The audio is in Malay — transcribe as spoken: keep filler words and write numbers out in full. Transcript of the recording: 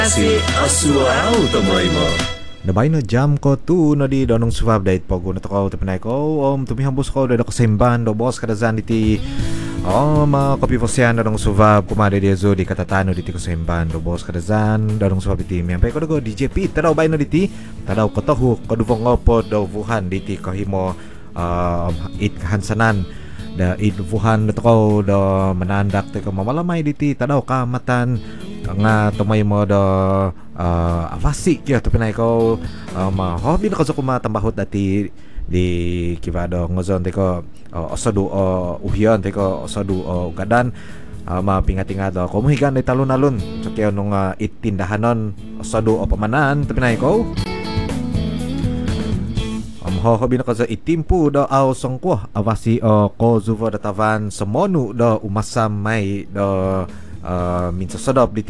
Si Asuao tomoy mo. Nabay na jam ko tu na di donong subab dahit pag na to ko tapanay ko om tumihambos ko dahil ako sa imban do boss kadazan iti oh mga kapiposyan na dong subab kumada di zo di katatano diti ko sa imban do boss kadazan donong subab iti miyang pay ko dago D J P tadaw bay no diti tadaw ko tahu kaduvong opo daw vuhan diti kahimo uh, it kahansanan da idvuhan na to ko da manandak te ko mamalamay diti tadaw kamatan nga tumay mo da uh, avasi kaya to pinay ko um, uh, hobby na ko sa kumatambahot dati di kivado ngozon te ko uh, osadu uh, uhyon te ko osadu uh, ugadan uh, mapingatingado ko muhigan ay talon-alon so kaya nung uh, itindahanon osadu o pamanan to pinay ko um, hobby na ko sa itimpu da aw songko avasi o uh, ko zuvo datavan sa monu da umasam may da uh, minsa sadop